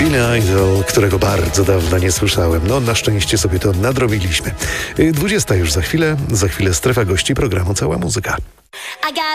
Billy Idol, którego bardzo dawno nie słyszałem. No, na szczęście sobie to nadrobiliśmy. 20 już za chwilę strefa gości programu Cała Muzyka. I got